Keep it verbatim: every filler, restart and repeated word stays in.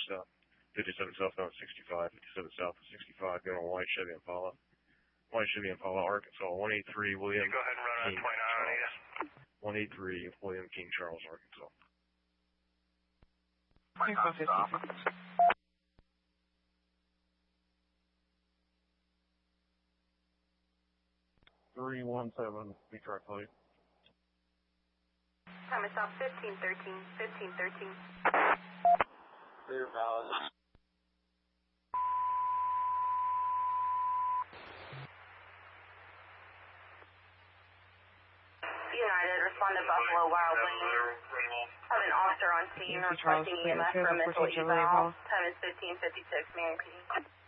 stop. fifty-seven south on sixty-five, fifty-seven south of sixty-five, going on white Chevy Impala. White Chevy Impala, Arkansas, one eighty-three, William Go ahead and run King on twenty-nine on you. one eighty-three, William King, Charles, Arkansas. twenty-four fifty. three one seven, Detroit plate. Time is stop fifteen thirteen, fifteen thirteen. Clear valid. United, respond to Buffalo Wild Wings. Have an officer on scene requesting E M S for a missile eval. Time is fifteen fifty-six, Mary P.